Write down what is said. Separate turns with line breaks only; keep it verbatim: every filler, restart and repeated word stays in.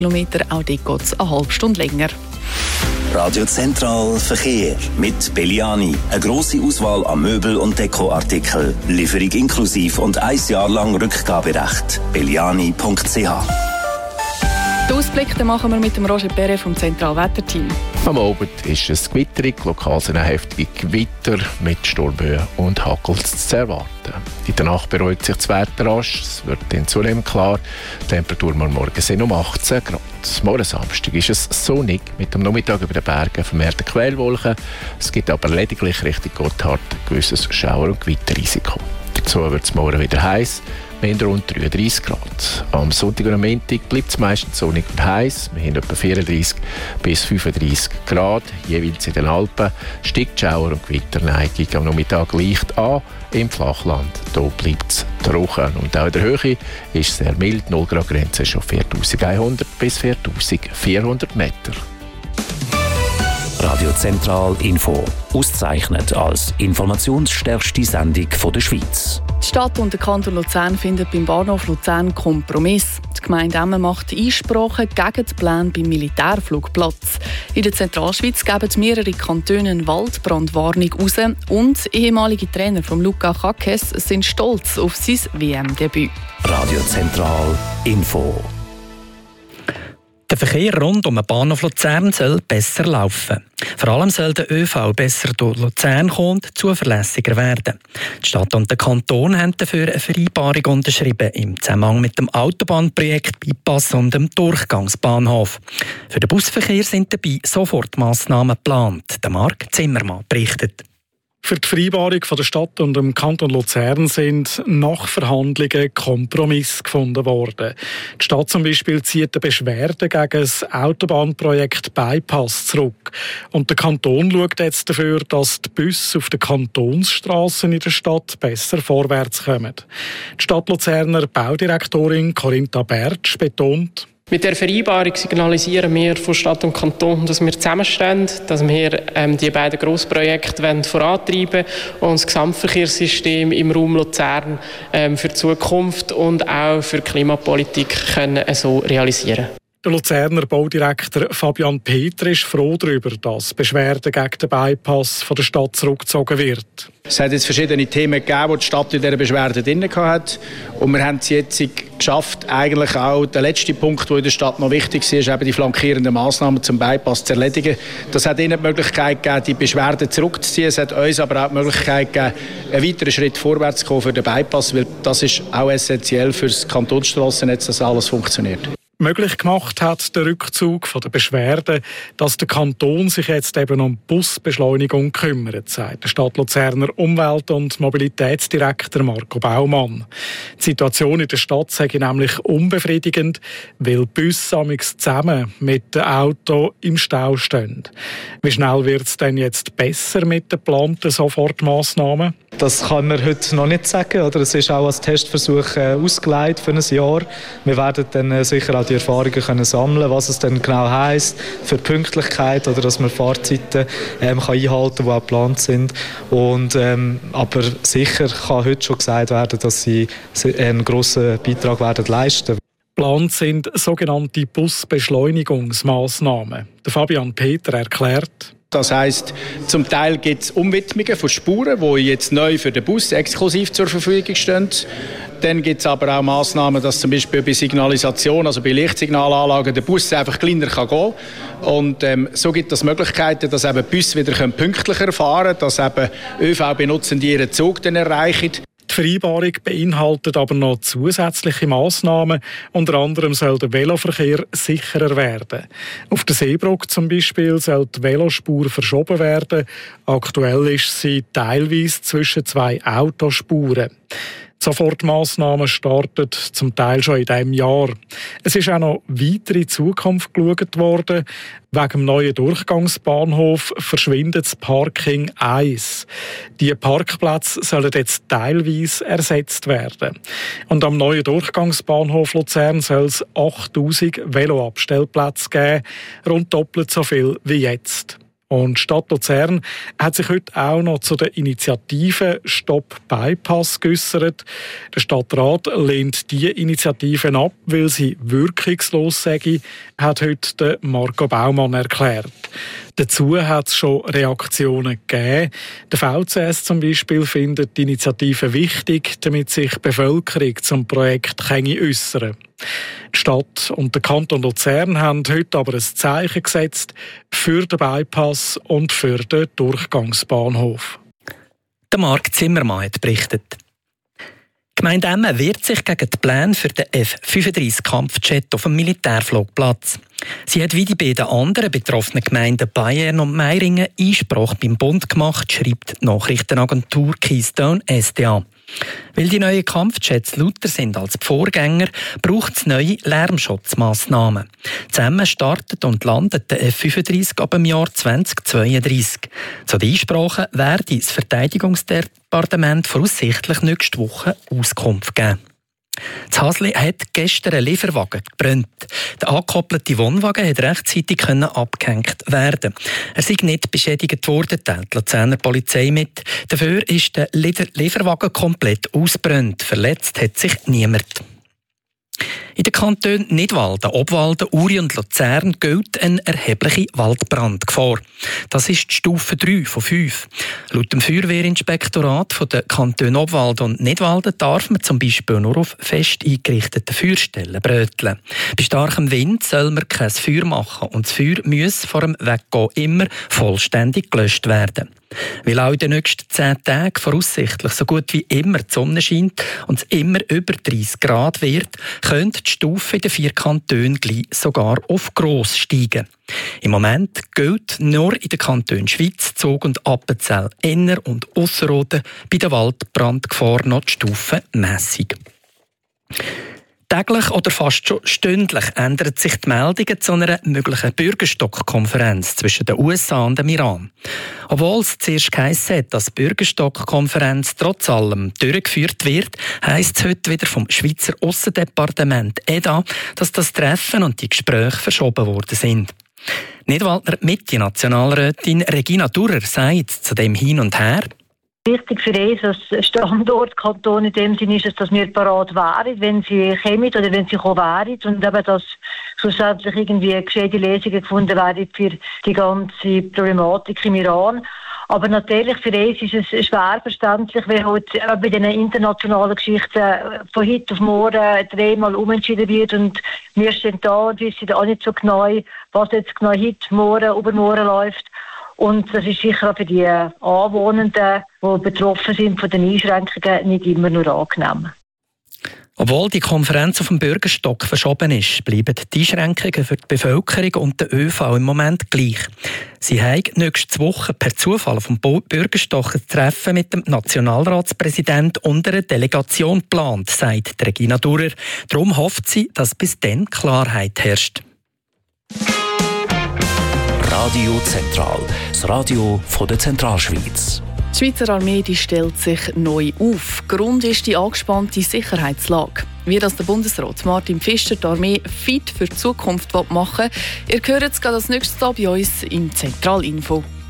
Kilometer, auch dort geht es eine halbe Stunde länger.
Radio Zentral Verkehr mit Belliani. Eine grosse Auswahl an Möbel- und Dekoartikeln. Lieferung inklusiv und ein Jahr lang Rückgaberecht. belliani punkt c h.
Den Ausblick den machen wir mit dem Roger Perret vom Zentralwetterteam.
Am Abend ist es gewitterig, lokal sind heftige Gewitter mit Sturmböen und Hagel zu erwarten. In der Nacht beruhigt sich das Wetter rasch, es wird dann zunehmend klar. Die Temperatur morgen sind um achtzehn Grad. Morgen Samstag ist es sonnig, mit dem Nachmittag über den Bergen vermehrte Quellwolken. Es gibt aber lediglich Richtung Gotthard ein gewisses Schauer- und Gewitterrisiko. Dazu wird es morgen wieder heiß. Wir haben rund dreiunddreissig Grad. Am Sonntag und am Montag bleibt es meistens sonnig und heiß. Wir haben etwa vierunddreissig bis fünfunddreissig Grad. Jeweils in den Alpen steigt die Schauer- und Gewitterneigung am Nachmittag leicht an. Im Flachland hier bleibt es trocken. Und auch in der Höhe ist es sehr mild. null Grad Grenze ist auf viertausendeinhundert bis viertausendvierhundert Meter.
Radio Zentral Info. Ausgezeichnet als informationsstärkste Sendung der Schweiz.
Die Stadt und der Kanton Luzern finden beim Bahnhof Luzern einen Kompromiss. Die Gemeinde Emmen macht Einsprachen gegen die Pläne beim Militärflugplatz. In der Zentralschweiz geben mehrere Kantone eine Waldbrandwarnung raus und ehemalige Trainer von Luca Kakes sind stolz auf sein W M-Debüt.
Radio Zentral Info.
Der Verkehr rund um den Bahnhof Luzern soll besser laufen. Vor allem soll der ÖV besser durch Luzern kommen und zuverlässiger werden. Die Stadt und der Kanton haben dafür eine Vereinbarung unterschrieben im Zusammenhang mit dem Autobahnprojekt Bypass und dem Durchgangsbahnhof. Für den Busverkehr sind dabei Sofortmaßnahmen geplant. Der Marc Zimmermann berichtet.
Für die Vereinbarung von der Stadt und dem Kanton Luzern sind nach Verhandlungen Kompromisse gefunden worden. Die Stadt zum Beispiel zieht eine Beschwerde gegen das Autobahnprojekt Bypass zurück. Und der Kanton schaut jetzt dafür, dass die Busse auf den Kantonsstrassen in der Stadt besser vorwärts kommen. Die Stadt Luzerner Baudirektorin Corinta Bertsch betont:
Mit der Vereinbarung signalisieren wir von Stadt und Kanton, dass wir zusammenstehen, dass wir ähm, die beiden Grossprojekte vorantreiben und das Gesamtverkehrssystem im Raum Luzern ähm, für die Zukunft und auch für die Klimapolitik können so realisieren.
Der Luzerner Baudirektor Fabian Peter ist froh darüber, dass die Beschwerde gegen den Bypass von der Stadt zurückgezogen wird.
Es hat jetzt verschiedene Themen gegeben, die die Stadt in dieser Beschwerde drin hatte. Und wir haben es jetzt geschafft, eigentlich auch den letzten Punkt, der in der Stadt noch wichtig ist, eben die flankierenden Massnahmen zum Bypass zu erledigen. Das hat ihnen die Möglichkeit gegeben, die Beschwerde zurückzuziehen. Es hat uns aber auch die Möglichkeit gegeben, einen weiteren Schritt vorwärts zu kommen für den Bypass, weil das ist auch essentiell für das Kantonsstrassennetz, dass alles funktioniert.
Möglich gemacht hat der Rückzug von der Beschwerde, dass der Kanton sich jetzt eben um Busbeschleunigung kümmert, sagt der Stadt Luzerner Umwelt- und Mobilitätsdirektor Marco Baumann. Die Situation in der Stadt sei nämlich unbefriedigend, weil Busse amigs zusammen mit dem Auto im Stau stehen. Wie schnell wird es denn jetzt besser mit den geplanten Sofortmaßnahmen?
Das kann man heute noch nicht sagen. Oder? Es ist auch als Testversuch äh, ausgelegt für ein Jahr. Wir werden dann äh, sicher auch die Erfahrungen können sammeln, was es dann genau heisst für die Pünktlichkeit oder dass man Fahrzeiten ähm, kann einhalten kann, die auch geplant sind. Und, ähm, aber sicher kann heute schon gesagt werden, dass sie einen grossen Beitrag werden leisten.
Geplant sind sogenannte Busbeschleunigungsmaßnahmen. Der Fabian Peter erklärt:
Das heisst, zum Teil gibt es Umwidmungen von Spuren, die jetzt neu für den Bus exklusiv zur Verfügung stehen. Dann gibt es aber auch Massnahmen, dass zum Beispiel bei Signalisation, also bei Lichtsignalanlagen, der Bus einfach kleiner kann gehen kann. Und ähm, so gibt es Möglichkeiten, dass eben Busse wieder pünktlicher fahren können, dass eben ÖV-Benutzende ihren Zug dann erreichen.
Die Vereinbarung beinhaltet aber noch zusätzliche Massnahmen. Unter anderem soll der Veloverkehr sicherer werden. Auf der Seebrücke zum Beispiel soll die Velospur verschoben werden. Aktuell ist sie teilweise zwischen zwei Autospuren. Die Sofortmaßnahmen starten zum Teil schon in diesem Jahr. Es ist auch noch weiter in die Zukunft geschaut worden. Wegen dem neuen Durchgangsbahnhof verschwindet das Parking eins. Die Parkplätze sollen jetzt teilweise ersetzt werden. Und am neuen Durchgangsbahnhof Luzern soll es achttausend Veloabstellplätze geben, rund doppelt so viel wie jetzt. Und die Stadt Luzern hat sich heute auch noch zu der Initiative Stopp Bypass geäussert. Der Stadtrat lehnt diese Initiativen ab, weil sie wirkungslos sei, hat heute der Marco Baumann erklärt. Dazu hat es schon Reaktionen gegeben. Der V C S zum Beispiel findet die Initiative wichtig, damit sich die Bevölkerung zum Projekt äußern kann. Die Stadt und der Kanton Luzern haben heute aber ein Zeichen gesetzt für den Bypass und für den Durchgangsbahnhof.
Der Marc Zimmermann hat berichtet. Die Gemeinde Emmen wehrt sich gegen die Pläne für den F fünfunddreißig Kampfjet auf dem Militärflugplatz. Sie hat wie die beiden anderen betroffenen Gemeinden Bayern und Meiringen Einspruch beim Bund gemacht, schreibt die Nachrichtenagentur Keystone S D A. Weil die neuen Kampfjets lauter sind als die Vorgänger, braucht es neue Lärmschutzmaßnahmen. Zusammen startet und landet der F fünfunddreißig ab dem Jahr zweitausendzweiunddreißig. Zu den Einsprachen werde das Verteidigungsdepartement voraussichtlich nächste Woche Auskunft geben. Das Hasli hat gestern einen Lieferwagen gebrannt. Der angekoppelte Wohnwagen konnte rechtzeitig abgehängt werden. Er sei nicht beschädigt worden, teilt die Luzerner Polizei mit. Dafür ist der Lieferwagen komplett ausgebrannt. Verletzt hat sich niemand. In den Kantonen Nidwalden, Obwalden, Uri und Luzern gilt eine erhebliche Waldbrandgefahr. Das ist die Stufe drei von fünf. Laut dem Feuerwehrinspektorat der Kantone Obwalden und Nidwalden darf man zum Beispiel nur auf fest eingerichteten Feuerstellen bröteln. Bei starkem Wind soll man kein Feuer machen und das Feuer muss vor dem Weggehen immer vollständig gelöscht werden. Weil auch in den nächsten zehn Tagen voraussichtlich so gut wie immer die Sonne scheint und es immer über dreißig Grad wird, könnte die Stufe in den vier Kantonen gleich sogar auf gross steigen. Im Moment gilt nur in den Kantonen Schwyz, Zug und Appenzell Inner- und Ausserrhoden bei der Waldbrandgefahr noch die Stufe mässig. Täglich oder fast schon stündlich ändern sich die Meldungen zu einer möglichen Bürgerstock-Konferenz zwischen den U S A und dem Iran. Obwohl es zuerst geheissen hat, dass die Bürgerstock-Konferenz trotz allem durchgeführt wird, heisst es heute wieder vom Schweizer Aussendepartement E D A, dass das Treffen und die Gespräche verschoben worden sind. Nidwaldner Mitte-Nationalrätin Regina Durrer sagt zu dem Hin und Her:
Wichtig für uns als Standortkanton in dem Sinne ist, dass wir parat wären, wenn sie kommen oder wenn sie kommen wären und eben, dass schlussendlich irgendwie gescheite Lösungen gefunden werden für die ganze Problematik im Iran. Aber natürlich für uns ist es schwer verständlich, weil heute bei den internationalen Geschichten von heute auf morgen dreimal umentschieden wird und wir stehen da und wissen auch nicht so genau, was jetzt genau heute, morgen, übermorgen läuft. Und das ist sicher auch für die Anwohnenden, die betroffen sind von den Einschränkungen, nicht immer nur angenehm.
Obwohl die Konferenz auf dem Bürgerstock verschoben ist, bleiben die Einschränkungen für die Bevölkerung und den Ö V im Moment gleich. Sie haben nächste Woche per Zufall auf dem Bürgerstock ein Treffen mit dem Nationalratspräsidenten und einer Delegation geplant, sagt Regina Durrer. Darum hofft sie, dass bis dann Klarheit herrscht.
Radio Zentral, das Radio von der Zentralschweiz.
Die Schweizer Armee die stellt sich neu auf. Grund ist die angespannte Sicherheitslage. Wie das der Bundesrat Martin Pfister die Armee fit für die Zukunft machen will, ihr hört es gerade als nächstes bei uns im Zentralinfo.